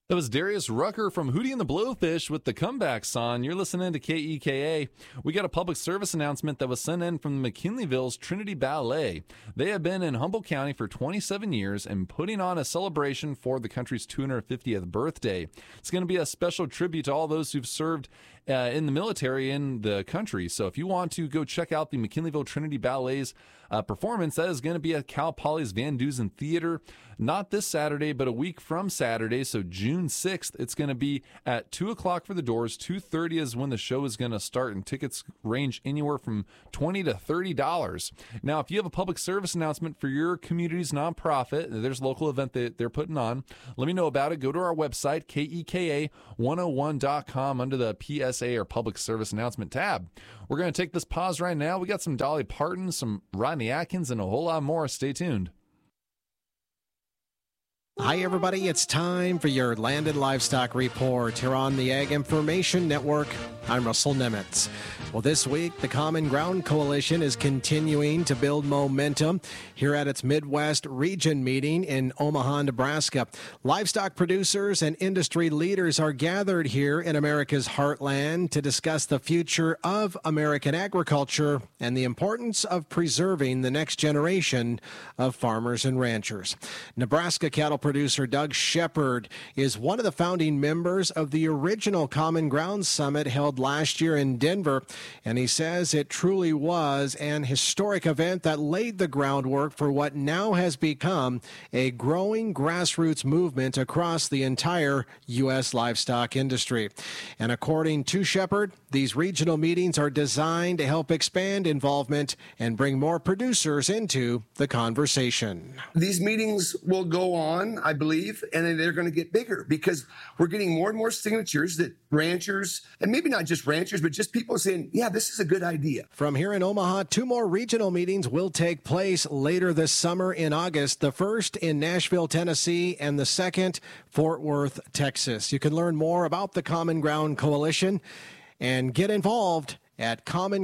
That was Darius Rucker from Hootie and the Blowfish with the comeback song. You're listening to KEKA. We got a public service announcement that was sent in from McKinleyville's Trinity Ballet. They have been in Humboldt County for 27 years and putting on a celebration for the country's 250th birthday. It's going to be a special tribute to all those who've served in the military in the country. So if you want to go check out the McKinleyville Trinity Ballet's performance, that is going to be at Cal Poly's Van Dusen Theater, not this Saturday, but a week from Saturday, so June 6th. It's going to be at 2 o'clock for the doors. 2:30 is when the show is going to start, and tickets range anywhere from $20 to $30. Now, if you have a public service announcement for your community's nonprofit, there's a local event that they're putting on, let me know about it. Go to our website, KEKA101.com, under the PSA or Public Service Announcement tab. We're going to take this pause right now. We got some Dolly Parton, some Rodney Atkins, and a whole lot more. Stay tuned. Hi, everybody. It's time for your Land and Livestock Report here on the Ag Information Network. I'm Russell Nemitz. Well, this week, the Common Ground Coalition is continuing to build momentum here at its Midwest Region meeting in Omaha, Nebraska. Livestock producers and industry leaders are gathered here in America's heartland to discuss the future of American agriculture and the importance of preserving the next generation of farmers and ranchers. Nebraska cattle producer Doug Shepard is one of the founding members of the original Common Ground Summit held last year in Denver, and he says it truly was an historic event that laid the groundwork for what now has become a growing grassroots movement across the entire U.S. livestock industry. And according to Shepard, these regional meetings are designed to help expand involvement and bring more producers into the conversation. These meetings will go on, I believe, and they're going to get bigger because we're getting more and more signatures that ranchers, and maybe not just ranchers, but just people saying, yeah, this is a good idea. From here in Omaha, 2 more regional meetings will take place later this summer in August. The first in Nashville, Tennessee, and the second, Fort Worth, Texas. You can learn more about the Common Ground Coalition and get involved at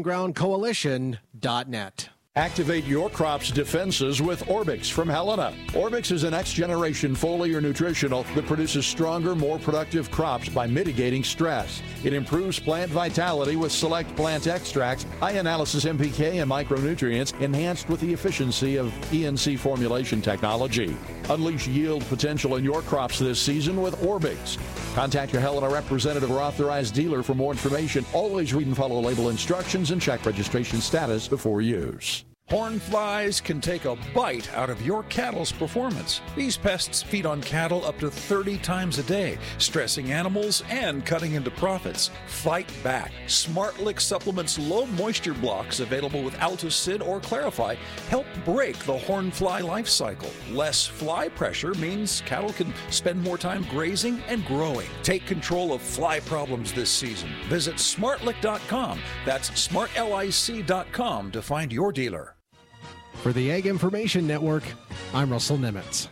commongroundcoalition.net. Activate your crop's defenses with Orbix from Helena. Orbix is a next-generation foliar nutritional that produces stronger, more productive crops by mitigating stress. It improves plant vitality with select plant extracts, high analysis NPK and micronutrients, enhanced with the efficiency of ENC formulation technology. Unleash yield potential in your crops this season with Orbix. Contact your Helena representative or authorized dealer for more information. Always read and follow label instructions and check registration status before use. Horn flies can take a bite out of your cattle's performance. These pests feed on cattle up to 30 times a day, stressing animals and cutting into profits. Fight back. SmartLick Supplements low moisture blocks available with Altosid or Clarify help break the horn fly life cycle. Less fly pressure means cattle can spend more time grazing and growing. Take control of fly problems this season. Visit smartlick.com. That's smartlic.com to find your dealer. For the Ag Information Network, I'm Russell Nemitz.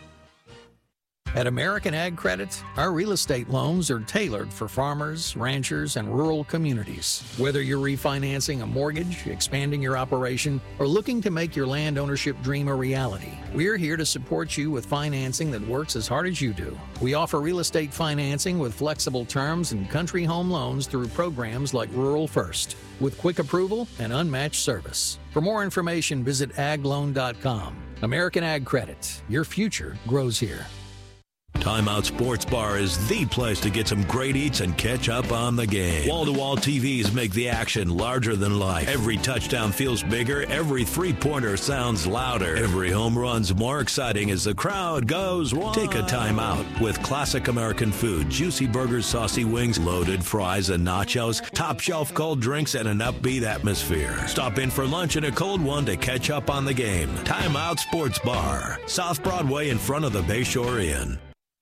At American Ag Credit, our real estate loans are tailored for farmers, ranchers, and rural communities. Whether you're refinancing a mortgage, expanding your operation, or looking to make your land ownership dream a reality, we're here to support you with financing that works as hard as you do. We offer real estate financing with flexible terms and country home loans through programs like Rural First, with quick approval and unmatched service. For more information, visit agloan.com. American Ag Credit. Your future grows here. Timeout Sports Bar is the place to get some great eats and catch up on the game. Wall-to-wall TVs make the action larger than life. Every touchdown feels bigger. Every three-pointer sounds louder. Every home run's more exciting as the crowd goes wild. Take a timeout with classic American food, juicy burgers, saucy wings, loaded fries and nachos, top-shelf cold drinks, and an upbeat atmosphere. Stop in for lunch and a cold one to catch up on the game. Timeout Sports Bar, South Broadway in front of the Bayshore Inn.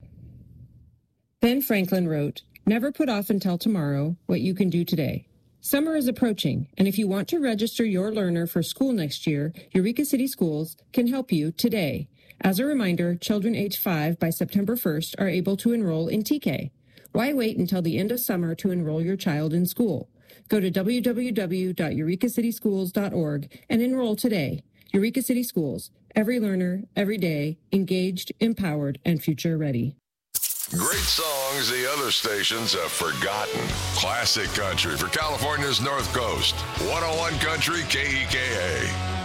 Ben Franklin wrote, "Never put off until tomorrow what you can do today." Summer is approaching, and if you want to register your learner for school next year, Eureka City Schools can help you today. As a reminder, children age 5 by September 1st are able to enroll in TK. Why wait until the end of summer to enroll your child in school? Go to www.eurekacitysschools.org and enroll today. Eureka City Schools, every learner, every day, engaged, empowered, and future ready. Great songs the other stations have forgotten. Classic country for California's North Coast. 101 Country KEKA.